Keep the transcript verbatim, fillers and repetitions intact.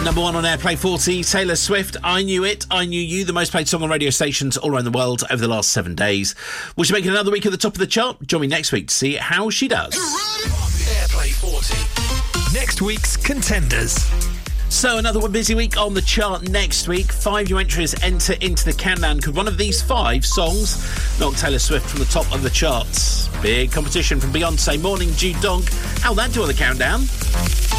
Number one on Airplay forty, Taylor Swift, I Knew It, I Knew You, the most played song on radio stations all around the world over the last seven days. Will she make it another week at the top of the chart? Join me next week to see how she does. Airplay forty. Next week's contenders. So another one busy week on the chart next week. Five new entries enter into the countdown. Could one of these five songs knock Taylor Swift from the top of the charts? Big competition from Beyonce, Morning Dew Donk. How'll that do on the countdown?